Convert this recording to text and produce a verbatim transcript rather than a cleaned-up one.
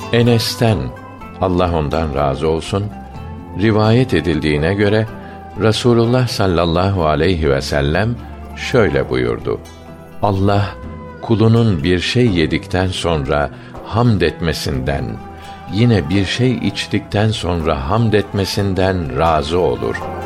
Enes'ten, Allah ondan razı olsun, rivayet edildiğine göre Rasulullah sallallahu aleyhi ve sellem şöyle buyurdu: Allah kulunun bir şey yedikten sonra hamd etmesinden, yine bir şey içtikten sonra hamd etmesinden razı olur.